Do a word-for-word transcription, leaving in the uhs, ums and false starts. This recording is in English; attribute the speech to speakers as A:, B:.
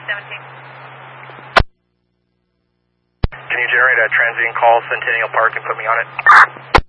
A: seventeen.
B: Can you generate a transient call Centennial Park and put me on it?